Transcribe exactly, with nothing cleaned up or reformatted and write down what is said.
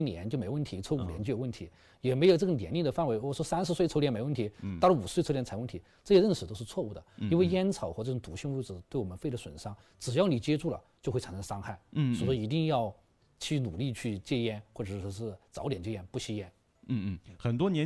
年就没问题，抽五年就有问题，也没有这个年龄的范围。我说三十岁抽烟没问题，到了五十岁抽烟才问题，这些认识都是错误的。因为烟草和这种毒性物质对我们肺的损伤，只要你接触了，就会产生伤害。嗯，所以说一定要去努力去戒烟，或者说是早点戒烟，不吸烟。 嗯嗯，很多年。